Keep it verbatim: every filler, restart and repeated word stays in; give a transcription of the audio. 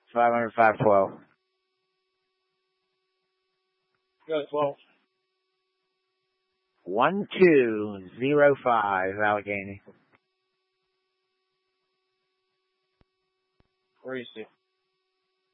five hundred, five twelve. Go twelve. one two zero five, Allegheny. Where is he?